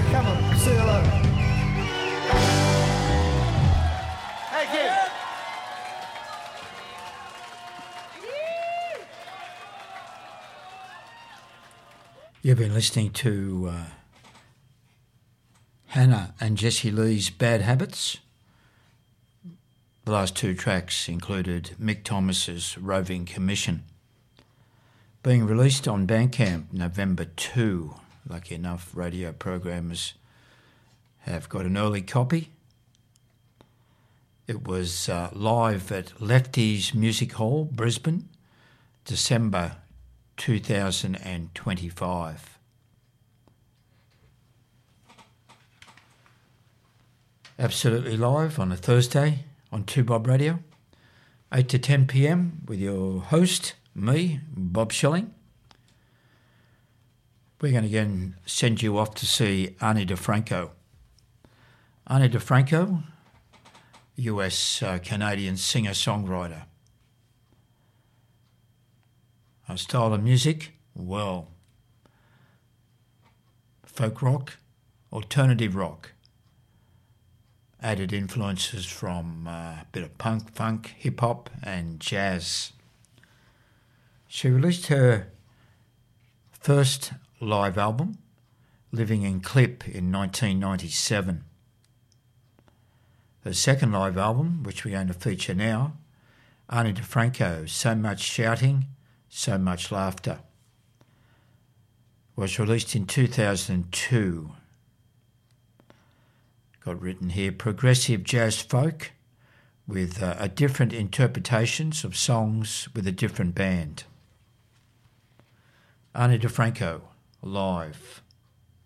Come on, say hello. Thank you. You've been listening to Hannah and Jessie Lee's Bad Habits. The last two tracks included Mick Thomas's Roving Commission. Being released on Bandcamp November 2. Lucky enough, radio programmers have got an early copy. It was live at Lefty's Music Hall, Brisbane, December 2025. Absolutely live on a Thursday on 2Bob Radio, 8 to 10 p.m. with your host, me, Bob Schilling. We're going to again send you off to see Ani DiFranco. Ani DiFranco, US-Canadian singer-songwriter. Our style of music, well, folk rock, alternative rock. Added influences from a bit of punk, funk, hip-hop and jazz. She released her first live album, Living in Clip, in 1997. Her second live album, which we're going to feature now, Ani DiFranco, So Much Shouting, So Much Laughter, was released in 2002. Got written here, progressive jazz folk with a different interpretations of songs with a different band. Ani DiFranco, live.